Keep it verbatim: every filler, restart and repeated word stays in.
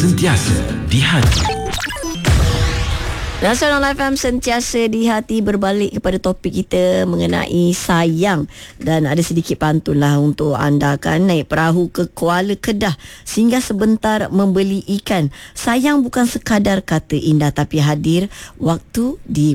sentiasa di hati. Nasional F M sentiasa di hati. Berbalik kepada topik kita mengenai sayang, dan ada sedikit pantun lah untuk anda kan. Naik perahu ke Kuala Kedah, singgah sebentar membeli ikan. Sayang bukan sekadar kata indah, tapi hadir waktu di